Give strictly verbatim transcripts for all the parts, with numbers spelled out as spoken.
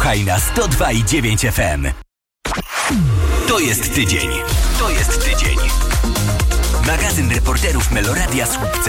Słuchaj na sto dwa i dziewięć F M. To jest tydzień. To jest tydzień. Magazyn reporterów Meloradia Słupca.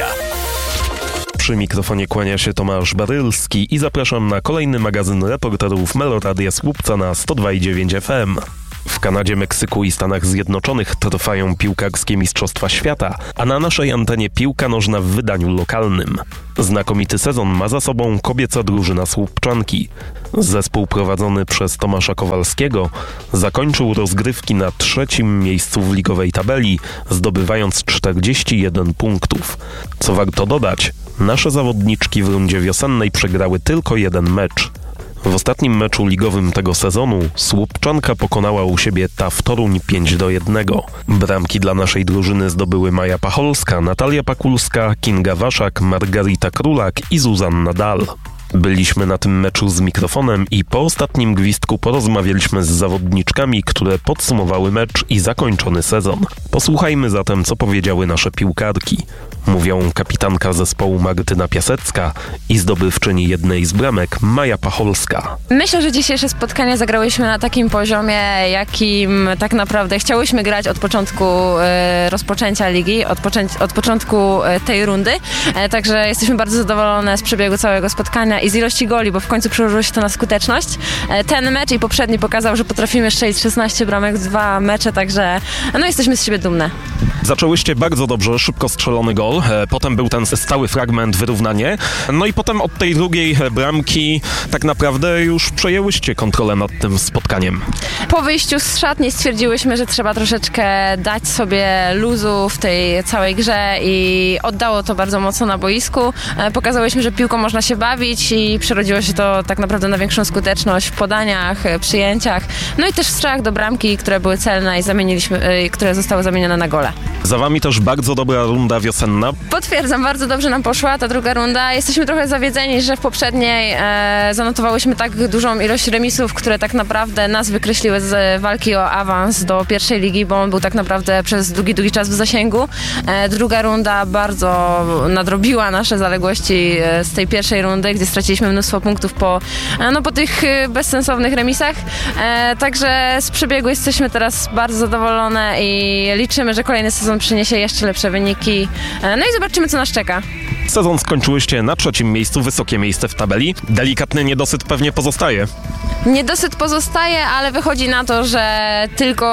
Przy mikrofonie kłania się Tomasz Barylski i zapraszam na kolejny magazyn reporterów Meloradia Słupca na sto dwa i dziewięć F M. W Kanadzie, Meksyku i Stanach Zjednoczonych trwają piłkarskie Mistrzostwa Świata, a na naszej antenie piłka nożna w wydaniu lokalnym. Znakomity sezon ma za sobą kobieca drużyna Słupczanki. Zespół prowadzony przez Tomasza Kowalskiego zakończył rozgrywki na trzecim miejscu w ligowej tabeli, zdobywając czterdzieści jeden punktów. Co warto dodać, nasze zawodniczki w rundzie wiosennej przegrały tylko jeden mecz. W ostatnim meczu ligowym tego sezonu Słupczanka pokonała u siebie T A W Toruń pięć do jednego. Bramki dla naszej drużyny zdobyły Maja Pacholska, Natalia Pakulska, Kinga Waszak, Margarita Królak i Zuzanna Dal. Byliśmy na tym meczu z mikrofonem i po ostatnim gwizdku porozmawialiśmy z zawodniczkami, które podsumowały mecz i zakończony sezon. Posłuchajmy zatem, co powiedziały nasze piłkarki. Mówią kapitanka zespołu Martyna Piasecka i zdobywczyni jednej z bramek Maja Pacholska. Myślę, że dzisiejsze spotkanie zagrałyśmy na takim poziomie, jakim tak naprawdę chciałyśmy grać od początku e, rozpoczęcia ligi, od, poczę- od początku e, tej rundy. E, także jesteśmy bardzo zadowolone z przebiegu całego spotkania i z ilości goli, bo w końcu przełożyło się to na skuteczność. E, ten mecz i poprzedni pokazał, że potrafimy strzelić szesnaście bramek w dwa mecze, także no, jesteśmy z siebie dumne. Zaczęłyście bardzo dobrze, szybko strzelony gol. Potem był ten stały fragment, wyrównanie. No i potem od tej drugiej bramki tak naprawdę już przejęłyście kontrolę nad tym spotkaniem. Po wyjściu z szatni stwierdziłyśmy, że trzeba troszeczkę dać sobie luzu w tej całej grze i oddało to bardzo mocno na boisku. Pokazałyśmy, że piłką można się bawić i przerodziło się to tak naprawdę na większą skuteczność w podaniach, przyjęciach, no i też w strzałach do bramki, które były celne i zamieniliśmy, które zostały zamienione na gole. Za wami też bardzo dobra runda wiosenna. Potwierdzam, bardzo dobrze nam poszła ta druga runda. Jesteśmy trochę zawiedzeni, że w poprzedniej e, zanotowałyśmy tak dużą ilość remisów, które tak naprawdę nas wykreśliły z walki o awans do pierwszej ligi, bo on był tak naprawdę przez długi, długi czas w zasięgu. E, druga runda bardzo nadrobiła nasze zaległości z tej pierwszej rundy, gdzie straciliśmy mnóstwo punktów po, no, po tych bezsensownych remisach. E, także z przebiegu jesteśmy teraz bardzo zadowolone i liczymy, że kolejny sezon przyniesie jeszcze lepsze wyniki. E, no i zobaczymy, co nas czeka. Sezon skończyłyście na trzecim miejscu, wysokie miejsce w tabeli. Delikatny niedosyt pewnie pozostaje. Niedosyt pozostaje, ale wychodzi na to, że tylko,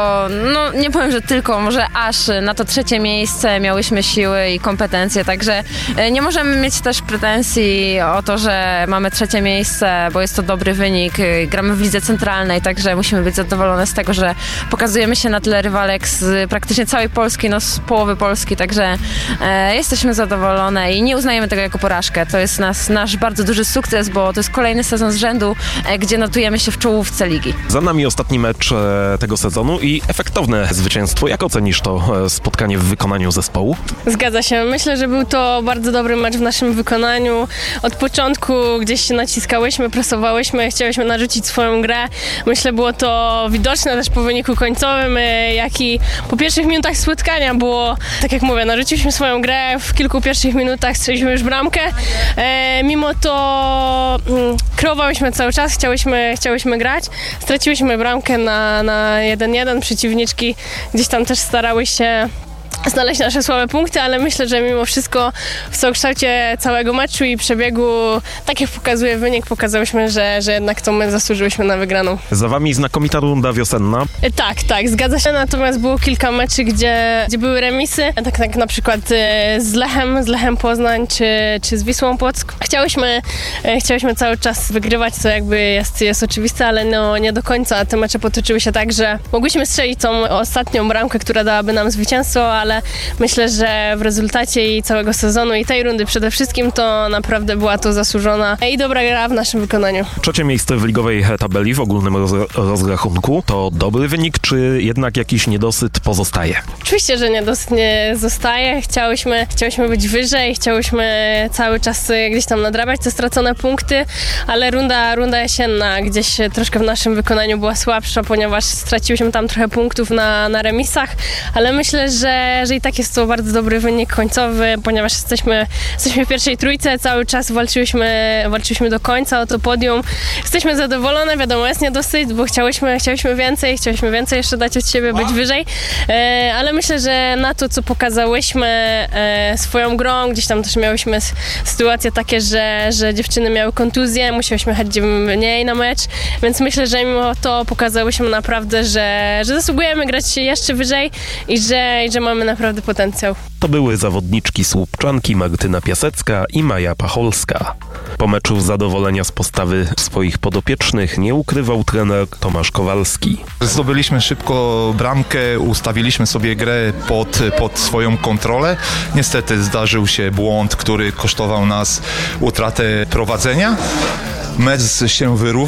no nie powiem, że tylko, może aż na to trzecie miejsce miałyśmy siły i kompetencje, także nie możemy mieć też pretensji o to, że mamy trzecie miejsce, bo jest to dobry wynik. Gramy w lidze centralnej, także musimy być zadowolone z tego, że pokazujemy się na tle rywalek z praktycznie całej Polski, no z połowy Polski, także e, jesteśmy zadowolone i nie uznajemy tego jako porażkę. To jest nas, nasz bardzo duży sukces, bo to jest kolejny sezon z rzędu, e, gdzie notujemy się w czołówce ligi. Za nami ostatni mecz e, tego sezonu i efektowne zwycięstwo. Jak ocenisz to e, spotkanie w wykonaniu zespołu? Zgadza się. Myślę, że był to bardzo dobry mecz w naszym wykonaniu. Od początku gdzieś się naciskałyśmy, presowałyśmy, chciałyśmy narzucić swoją grę. Myślę, było to widoczne też po wyniku końcowym, e, jak i po pierwszych minutach spotkania było, tak jak mówię, narzuciliśmy swoją grę, w kilku pierwszych minutach strzeliśmy już bramkę. E, mimo to mm, kreowałyśmy cały czas, chciałyśmy, chciałyśmy grać. Straciłyśmy bramkę na, na jeden jeden. Przeciwniczki gdzieś tam też starały się znaleźć nasze słabe punkty, ale myślę, że mimo wszystko w całokształcie całego meczu i przebiegu, tak jak pokazuje wynik, pokazałyśmy, że, że jednak to my zasłużyłyśmy na wygraną. Za wami znakomita runda wiosenna. E, tak, tak, zgadza się, natomiast było kilka meczy, gdzie, gdzie były remisy, tak, tak na przykład e, z Lechem, z Lechem Poznań, czy, czy z Wisłą Płock. Chciałyśmy, e, chciałyśmy cały czas wygrywać, co jakby jest, jest oczywiste, ale no, nie do końca. Te mecze potoczyły się tak, że mogłyśmy strzelić tą ostatnią bramkę, która dałaby nam zwycięstwo, ale myślę, że w rezultacie i całego sezonu i tej rundy przede wszystkim to naprawdę była to zasłużona i dobra gra w naszym wykonaniu. Trzecie miejsce w ligowej tabeli w ogólnym roz- rozrachunku to dobry wynik, czy jednak jakiś niedosyt pozostaje? Oczywiście, że niedosyt nie zostaje. Chciałyśmy, chciałyśmy być wyżej, chciałyśmy cały czas gdzieś tam nadrabiać te stracone punkty, ale runda, runda jesienna gdzieś troszkę w naszym wykonaniu była słabsza, ponieważ straciłyśmy tam trochę punktów na, na remisach, ale myślę, że że, że i tak jest to bardzo dobry wynik końcowy, ponieważ jesteśmy, jesteśmy w pierwszej trójce, cały czas walczyliśmy, walczyliśmy do końca o to podium. Jesteśmy zadowolone, wiadomo, jest niedosyt, bo chciałyśmy, chciałyśmy więcej, chciałyśmy więcej jeszcze dać od siebie, być wyżej, e, ale myślę, że na to, co pokazałyśmy e, swoją grą, gdzieś tam też miałyśmy s- sytuacje takie, że, że dziewczyny miały kontuzję, musiałyśmy chodzić mniej na mecz, więc myślę, że mimo to pokazałyśmy naprawdę, że, że zasługujemy grać jeszcze wyżej i że, i że mamy naprawdę potencjał. To były zawodniczki słupczanki Martyna Piasecka i Maja Pacholska. Po meczu zadowolenia z postawy swoich podopiecznych nie ukrywał trener Tomasz Kowalski. Zdobyliśmy szybko bramkę, ustawiliśmy sobie grę pod, pod swoją kontrolę. Niestety zdarzył się błąd, który kosztował nas utratę prowadzenia. Mecz się wyrównał.